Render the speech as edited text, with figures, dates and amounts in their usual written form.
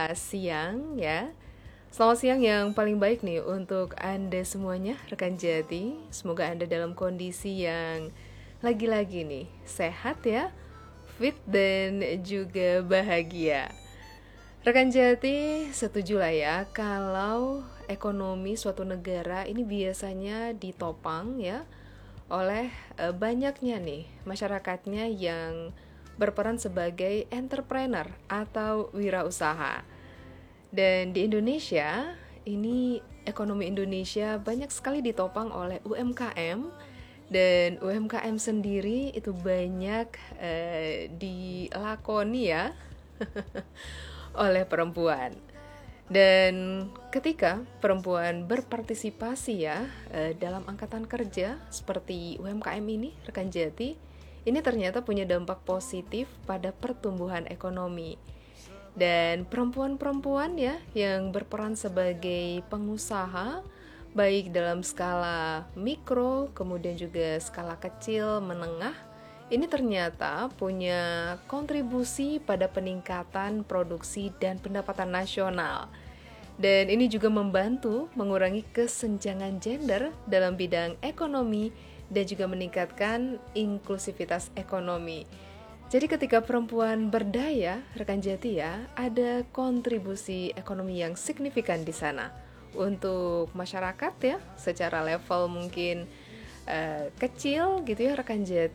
siang ya. Selamat siang yang paling baik nih untuk Anda semuanya, rekan Jati. Semoga Anda dalam kondisi yang lagi-lagi nih sehat ya, fit dan juga bahagia. Rekan Jati, setujulah ya kalau ekonomi suatu negara ini biasanya ditopang ya oleh banyaknya nih masyarakatnya yang berperan sebagai entrepreneur atau wirausaha. Dan di Indonesia, ini ekonomi Indonesia banyak sekali ditopang oleh UMKM, dan UMKM sendiri itu banyak dilakoni ya oleh perempuan. Dan ketika perempuan berpartisipasi ya dalam angkatan kerja seperti UMKM ini, rekan Jati, ini ternyata punya dampak positif pada pertumbuhan ekonomi. Dan perempuan-perempuan ya yang berperan sebagai pengusaha baik dalam skala mikro, kemudian juga skala kecil, menengah, ini ternyata punya kontribusi pada peningkatan produksi dan pendapatan nasional. Dan ini juga membantu mengurangi kesenjangan gender dalam bidang ekonomi dan juga meningkatkan inklusivitas ekonomi. Jadi ketika perempuan berdaya, rekan Jati ya, ada kontribusi ekonomi yang signifikan di sana untuk masyarakat ya, secara level mungkin kecil gitu ya rekan Jati.